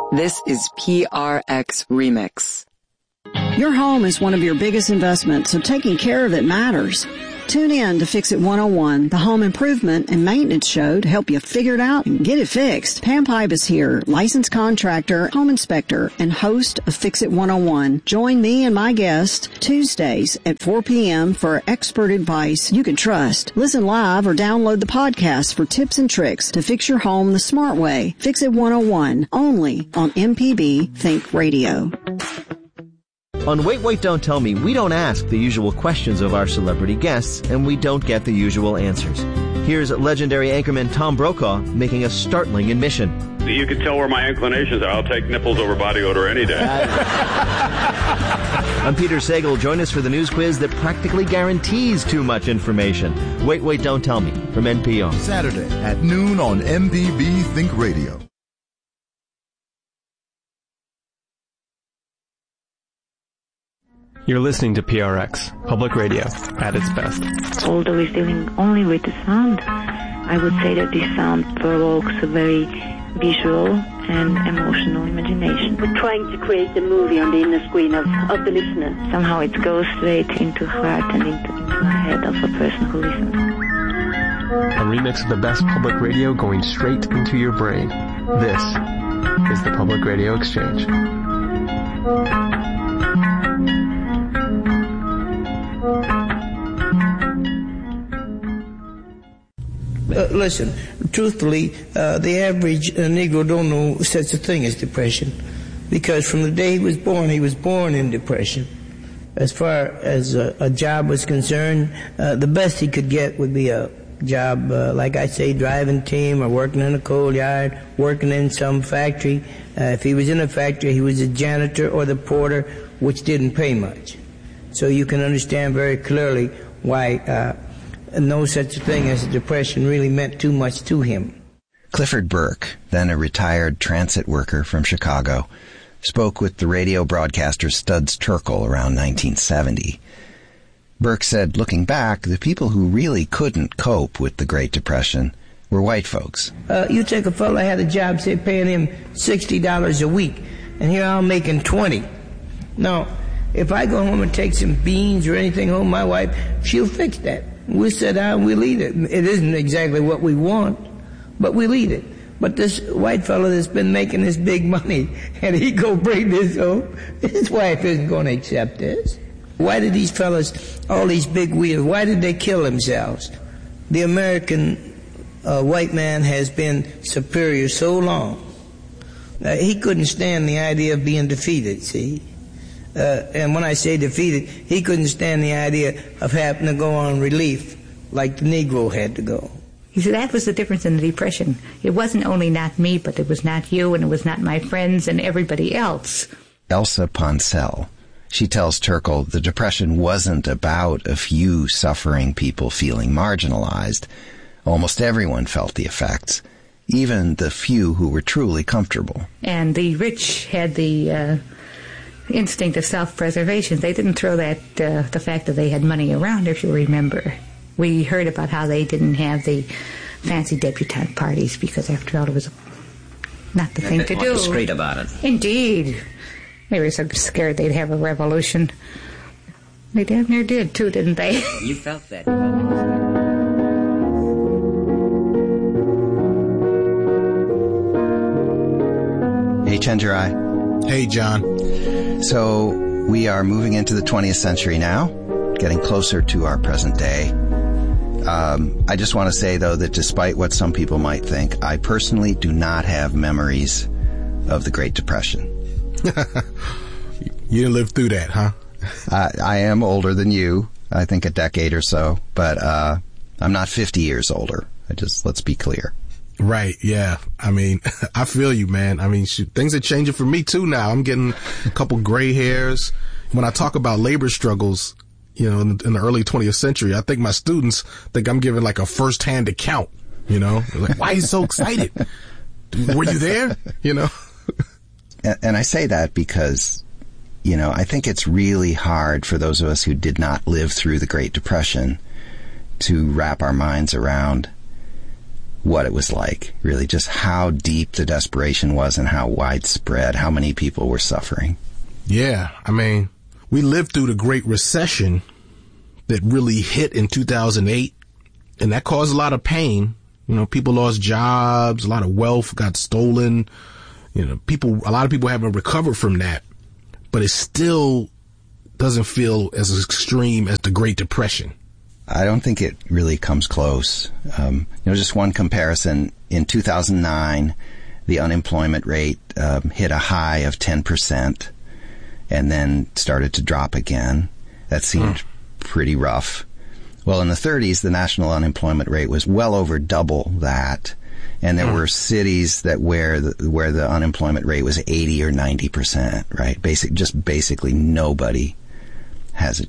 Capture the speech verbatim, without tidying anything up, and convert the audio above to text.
This is P R X Remix. Your home is one of your biggest investments, so taking care of it matters. Tune in to Fix It one oh one, the home improvement and maintenance show to help you figure it out and get it fixed. Pam Pipe is here, licensed contractor, home inspector, and host of Fix It one oh one. Join me and my guest Tuesdays at four p.m. for expert advice you can trust. Listen live or download the podcast for tips and tricks to fix your home the smart way. Fix It one oh one, only on M P B Think Radio. On Wait, Wait, Don't Tell Me, we don't ask the usual questions of our celebrity guests, and we don't get the usual answers. Here's legendary anchorman Tom Brokaw making a startling admission. You can tell where my inclinations are. I'll take nipples over body odor any day. I'm Peter Sagal. Join us for the news quiz that practically guarantees too much information. Wait, Wait, Don't Tell Me from N P R. Saturday at noon on M P B Think Radio. You're listening to P R X, public radio, at its best. Although he's dealing only with the sound, I would say that this sound provokes a very visual and emotional imagination. We're trying to create a movie on the inner screen of, of the listener. Somehow it goes straight into heart and into, into the head of a person who listens. A remix of the best public radio going straight into your brain. This is the Public Radio Exchange. Uh, listen, truthfully, uh, the average uh, Negro don't know such a thing as depression, because from the day he was born, he was born in depression. As far as uh, a job was concerned, uh, the best he could get would be a job, uh, like I say, driving team or working in a coal yard, working in some factory. Uh, if he was in a factory, he was a janitor or the porter, which didn't pay much. So you can understand very clearly why uh, no such thing as a depression really meant too much to him. Clifford Burke, then a retired transit worker from Chicago, spoke with the radio broadcaster Studs Terkel around nineteen seventy. Burke said, looking back, the people who really couldn't cope with the Great Depression were white folks. Uh, you take a fellow had a job, say, paying him sixty dollars a week, and here I'm making twenty. Now, if I go home and take some beans or anything home, my wife, she'll fix that. We'll sit down and we'll eat it. It isn't exactly what we want, but we'll eat it. But this white fellow that's been making this big money, and he go bring this home, his wife isn't going to accept this. Why did these fellas, all these big wheels, why did they kill themselves? The American uh, white man has been superior so long. Uh, he couldn't stand the idea of being defeated, see? Uh, and when I say defeated, he couldn't stand the idea of having to go on relief like the Negro had to go. You see, that was the difference in the Depression. It wasn't only not me, but it was not you, and it was not my friends and everybody else. Elsa Poncel. She tells Terkel the Depression wasn't about a few suffering people feeling marginalized. Almost everyone felt the effects, even the few who were truly comfortable. And the rich had the uh, instinct of self-preservation. They didn't throw that uh, the fact that they had money around, if you remember. We heard about how they didn't have the fancy debutante parties because, after all, it was not the thing to do. Straight about it. Indeed. They were so scared they'd have a revolution. They damn near did, too, didn't they? You felt that. Hey, Chenjerai. Hey, John. So, we are moving into the twentieth century now, getting closer to our present day. Um, I just want to say, though, that despite what some people might think, I personally do not have memories of the Great Depression. You didn't live through that, huh? uh, I am older than you, I think a decade or so, but uh, I'm not fifty years older. I just, let's be clear. Right, yeah. I mean, I feel you, man. I mean, shoot, things are changing for me, too, now. I'm getting a couple gray hairs. When I talk about labor struggles, you know, in, in the early twentieth century, I think my students think I'm giving like a first-hand account, you know? Like, why are you so excited? Were you there? You know? And, and I say that because, you know, I think it's really hard for those of us who did not live through the Great Depression to wrap our minds around what it was like, really, just how deep the desperation was and how widespread, how many people were suffering. Yeah, I mean, we lived through the Great Recession that really hit in two thousand eight, and that caused a lot of pain. You know, people lost jobs, a lot of wealth got stolen. You know, people, a lot of people haven't recovered from that, but it still doesn't feel as extreme as the Great Depression. I don't think it really comes close. Um, you know, just one comparison. In two thousand nine, the unemployment rate um, hit a high of ten percent and then started to drop again. That seemed mm. pretty rough. Well, in the thirties, the national unemployment rate was well over double that. And there mm. were cities that where the, where the unemployment rate was eighty or ninety percent, right? Basic, just basically nobody has a